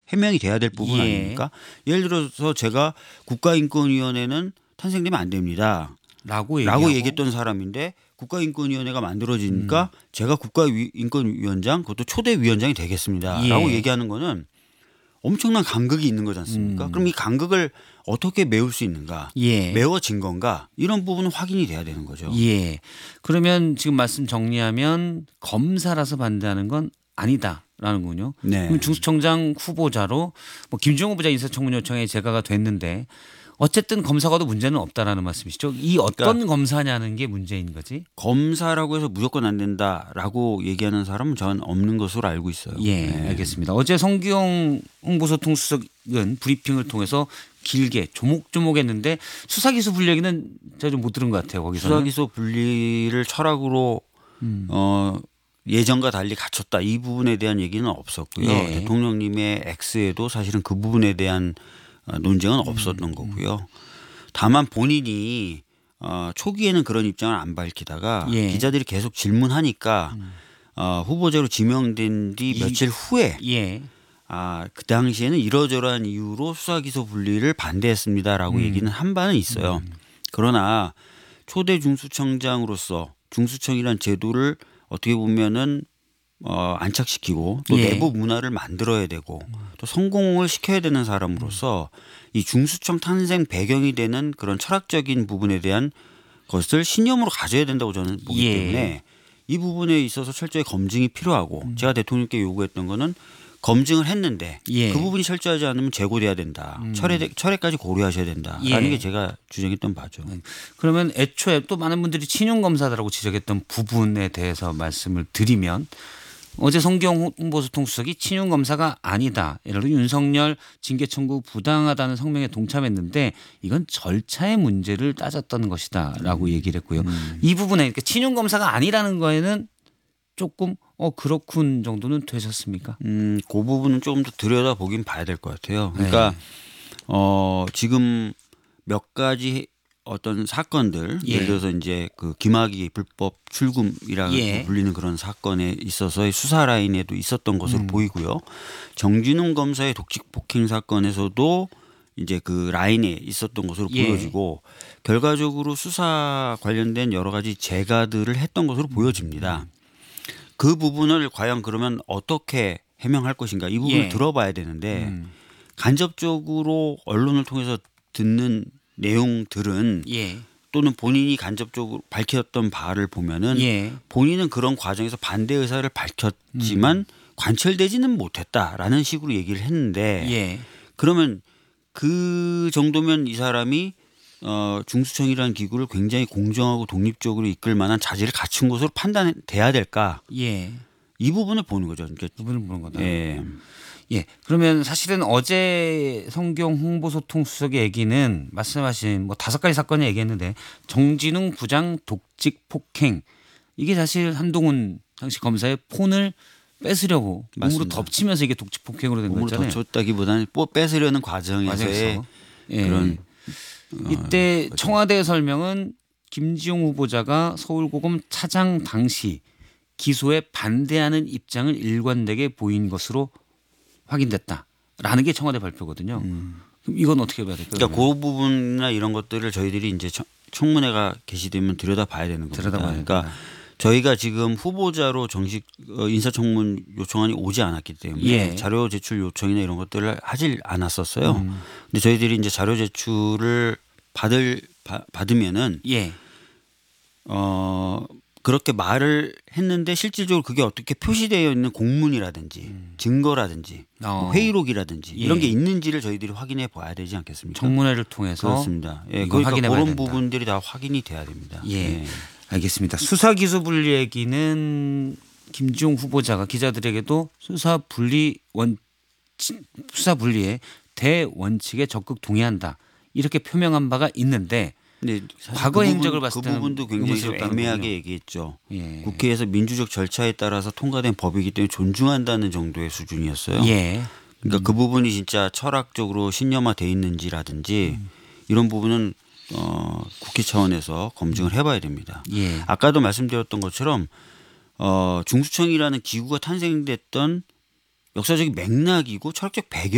해명이 돼야 될 부분 예. 아닙니까? 예를 들어서 제가 국가인권위원회는 탄생되면 안 됩니다. 라고 얘기했던 사람인데 국가인권위원회가 만들어지니까 제가 국가인권위원장 그것도 초대 위원장이 되겠습니다. 라고 얘기하는 거는 엄청난 간극이 있는 거지 않습니까? 그럼 이 간극을 어떻게 메울 수 있는가? 메워진 건가? 이런 부분은 확인이 돼야 되는 거죠. 예. 그러면 지금 말씀 정리하면 검사라서 반대하는 건 아니다라는군요. 네. 그럼 중수청장 후보자로 뭐 김주영 후보자 인사청문 요청에 제가가 됐는데 어쨌든 검사가도 문제는 없다라는 말씀이시죠. 이 어떤 검사냐는 게 문제인 거지. 검사라고 해서 무조건 안 된다라고 얘기하는 사람은 저는 없는 것으로 알고 있어요. 예, 네. 알겠습니다. 어제 성기용 홍보소통 수석은 브리핑을 통해서 길게 조목조목했는데 수사기소 분리 얘기는 제가 좀 못 들은 것 같아요. 거기서는. 수사기소 분리를 철학으로 예전과 달리 갖췄다. 이 부분에 대한 얘기는 없었고요. 대통령님의 X에도 사실은 그 부분에 대한 논쟁은 없었던 거고요. 다만 본인이 초기에는 그런 입장을 안 밝히다가 기자들이 계속 질문하니까 후보자로 지명된 뒤 며칠 후에 그 당시에는 이러저러한 이유로 수사기소 분리를 반대했습니다라고 얘기는 한 바는 있어요. 그러나 초대 중수청장으로서 중수청이란 제도를 어떻게 보면은 안착시키고 또 내부 문화를 만들어야 되고 또 성공을 시켜야 되는 사람으로서 이 중수청 탄생 배경이 되는 그런 철학적인 부분에 대한 것을 신념으로 가져야 된다고 저는 보기 때문에 이 부분에 있어서 철저히 검증이 필요하고 제가 대통령께 요구했던 거는 검증을 했는데 그 부분이 철저하지 않으면 재고돼야 된다. 철회까지 고려하셔야 된다라는 게 제가 주장했던 바죠. 그러면 애초에 또 많은 분들이 친윤검사다라고 지적했던 부분에 대해서 말씀을 드리면 어제 성기용 홍보소통 수석이 친윤검사가 아니다. 예를 들어 윤석열 징계 청구 부당하다는 성명에 동참했는데 이건 절차의 문제를 따졌던 것이다라고 얘기를 했고요. 이 부분에 그러니까 친윤검사가 아니라는 거에는 조금 그렇군 정도는 되셨습니까? 그 부분은 조금 더 들여다보긴 봐야 될 것 같아요. 그러니까 지금 몇 가지 어떤 사건들 예를 들어서 이제 그 김학의 불법 출금이라고 불리는 그런 사건에 있어서의 수사 라인에도 있었던 것으로 보이고요. 정진웅 검사의 독직 폭행 사건에서도 이제 그 라인에 있었던 것으로 보여지고 결과적으로 수사 관련된 여러 가지 재가들을 했던 것으로 보여집니다. 그 부분을 과연 그러면 어떻게 해명할 것인가 이 부분을 들어봐야 되는데 간접적으로 언론을 통해서 듣는 내용들은 또는 본인이 간접적으로 밝혔던 바를 보면은 본인은 그런 과정에서 반대 의사를 밝혔지만 관철되지는 못했다라는 식으로 얘기를 했는데 그러면 그 정도면 이 사람이 중수청이라는 기구를 굉장히 공정하고 독립적으로 이끌 만한 자질을 갖춘 것으로 판단돼야 될까? 이 부분을 보는 거죠. 그러니까 부분을 보는 거다. 그러면 사실은 어제 성기용 홍보소통 수석의 얘기는 말씀하신 뭐 5가지 사건을 얘기했는데 정진웅 부장 독직 폭행 이게 사실 한동훈 당시 검사의 폰을 뺏으려고 몸으로 덮치면서 이게 독직 폭행으로 된 거잖아요. 몸으로 덮쳤다기보다는 뺏으려는 과정에서의 그런 이때 청와대 설명은 김지용 후보자가 서울고검 차장 당시 기소에 반대하는 입장을 일관되게 보인 것으로 확인됐다라는 게 청와대 발표거든요. 그럼 이건 어떻게 봐야 될까요? 그러니까 그 부분이나 이런 것들을 저희들이 이제 청문회가 개시되면 들여다봐야 되는 겁니다. 그러니까 저희가 지금 후보자로 정식 인사청문 요청안이 오지 않았기 때문에 자료 제출 요청이나 이런 것들을 하질 않았었어요. 근데 저희들이 이제 자료 제출을 받으면은 그렇게 말을 했는데 실질적으로 그게 어떻게 표시되어 있는 공문이라든지 증거라든지 회의록이라든지 이런 게 있는지를 저희들이 확인해 봐야 되지 않겠습니까? 청문회를 통해서 그렇습니다. 그러니까 그런 부분들이 다 확인이 돼야 됩니다. 알겠습니다. 수사기소 분리 얘기는 김지용 후보자가 기자들에게도 수사 분리에 대원칙에 적극 동의한다 이렇게 표명한 바가 있는데 과거 행적을 봤을 때는 그 부분도 굉장히 좀 애매하게 얘기했죠. 국회에서 민주적 절차에 따라서 통과된 법이기 때문에 존중한다는 정도의 수준이었어요. 그러니까 그 부분이 진짜 철학적으로 신념화돼 있는지라든지 이런 부분은 국회 차원에서 검증을 해봐야 됩니다. 아까도 말씀드렸던 것처럼 중수청이라는 기구가 탄생됐던 역사적인 맥락이고 철학적 배경